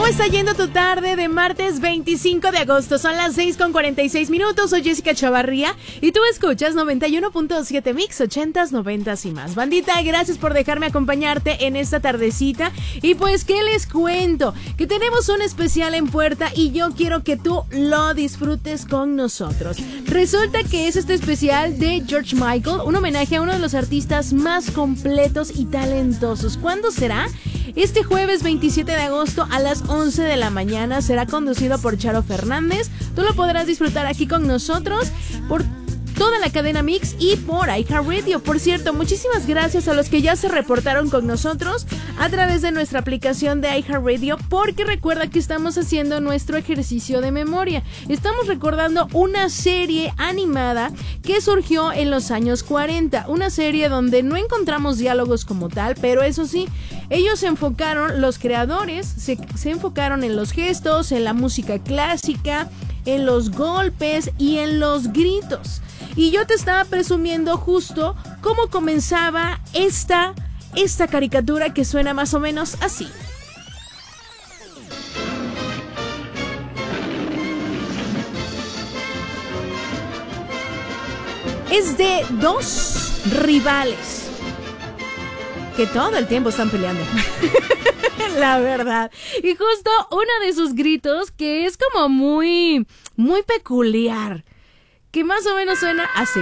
está yendo tu tarde de martes 25 de agosto? Son las 6:46. Soy Jessica Chavarría y tú escuchas 91.7 Mix, 80s, 90s y más. Bandita, gracias por dejarme acompañarte en esta tardecita. Y pues, ¿qué les cuento? Que tenemos un especial en puerta y yo quiero que tú lo disfrutes con nosotros. Resulta que es este especial de George Michael, un homenaje a uno de los artistas más completos y talentosos. ¿Cuándo será? Este jueves 27 de agosto a las 11 de la mañana será conducido por Charo Fernández. Tú lo podrás disfrutar aquí con nosotros por toda la cadena Mix y por iHeartRadio. Por cierto, muchísimas gracias a los que ya se reportaron con nosotros a través de nuestra aplicación de iHeartRadio, porque recuerda que estamos haciendo nuestro ejercicio de memoria. Estamos recordando una serie animada que surgió en los años 40, una serie donde no encontramos diálogos como tal, pero eso sí, ellos se enfocaron, los creadores se enfocaron en los gestos, en la música clásica, en los golpes y en los gritos. Y yo te estaba presumiendo justo cómo comenzaba esta caricatura que suena más o menos así. Es de dos rivales que todo el tiempo están peleando. La verdad. Y justo uno de sus gritos que es como muy peculiar, que más o menos suena así.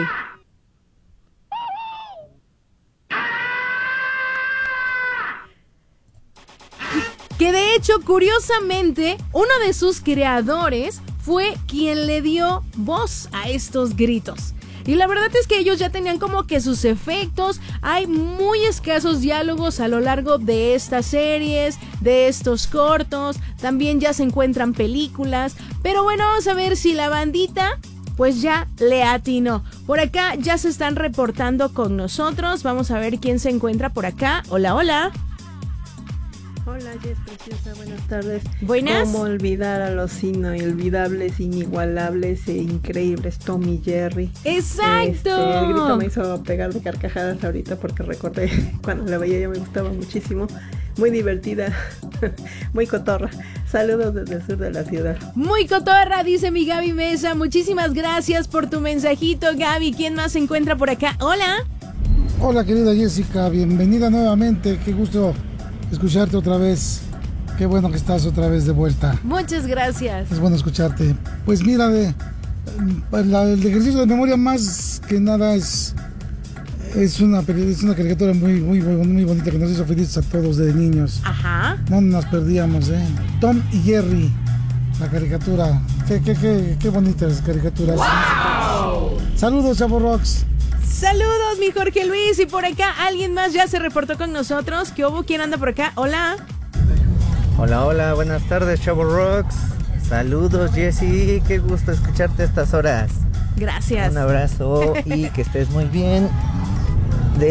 Que de hecho, curiosamente, uno de sus creadores fue quien le dio voz a estos gritos. Y la verdad es que ellos ya tenían como que sus efectos. Hay muy escasos diálogos a lo largo de estas series, de estos cortos. También ya se encuentran películas. Pero bueno, vamos a ver si la bandita pues ya le atinó. Por acá ya se están reportando con nosotros. Vamos a ver quién se encuentra por acá. Hola, hola. Hola, Jess, preciosa, buenas tardes. Buenas. ¿Cómo olvidar a los inolvidables, inigualables e increíbles Tom y Jerry? ¡Exacto! El grito me hizo pegar de carcajadas ahorita porque recordé cuando la veía, ya me gustaba muchísimo. Muy divertida, muy cotorra. Saludos desde el sur de la ciudad. Muy cotorra, dice mi Gaby Mesa. Muchísimas gracias por tu mensajito, Gaby. ¿Quién más se encuentra por acá? Hola. Hola, querida Jessica, bienvenida nuevamente. Qué gusto escucharte otra vez. Qué bueno que estás otra vez de vuelta. Muchas gracias. Es bueno escucharte. Pues mira, el ejercicio de memoria más que nada es una caricatura muy bonita que nos hizo felices a todos de niños. Ajá. No nos perdíamos, Tom y Jerry, la caricatura. Qué bonitas caricaturas. ¡Wow! Saludos, Chavo Rocks. Saludos, mi Jorge Luis. Y por acá alguien más ya se reportó con nosotros. ¿Qué hubo? ¿Quién anda por acá? Hola. Hola, buenas tardes, Chavo Rocks. Saludos, Jessy. Qué gusto escucharte a estas horas. Gracias. Un abrazo y que estés muy bien. De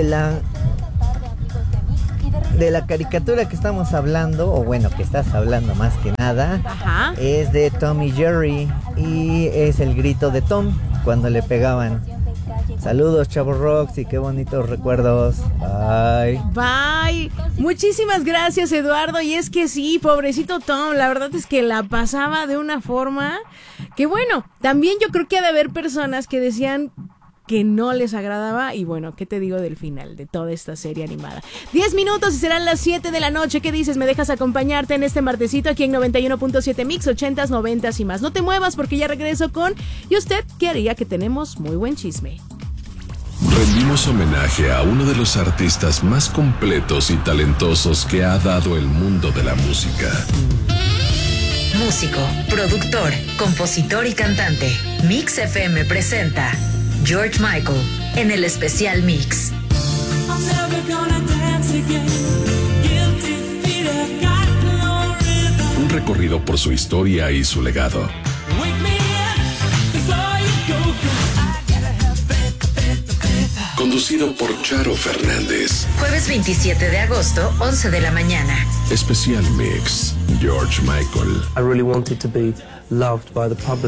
la caricatura que estamos hablando, o bueno, que estás hablando más que nada, ajá, es de Tom y Jerry y es el grito de Tom cuando le pegaban. Saludos, Chavo Rocks, y qué bonitos recuerdos. Bye. Bye. Muchísimas gracias, Eduardo. Y es que sí, pobrecito Tom, la verdad es que la pasaba de una forma que bueno, también yo creo que ha de haber personas que decían que no les agradaba. Y bueno, ¿qué te digo del final de toda esta serie animada? 10 minutos y serán las 7 de la noche. ¿Qué dices? ¿Me dejas acompañarte en este martesito aquí en 91.7 Mix, 80s, 90s y más? No te muevas porque ya regreso con ¿y usted qué haría? Que tenemos muy buen chisme. Rendimos homenaje a uno de los artistas más completos y talentosos que ha dado el mundo de la música. Músico, productor, compositor y cantante. Mix FM presenta George Michael en el especial Mix. Un recorrido por su historia y su legado. Conducido por Charo Fernández. Jueves 27 de agosto, 11 de la mañana. Especial Mix, George Michael. I really wanted to be loved by the public.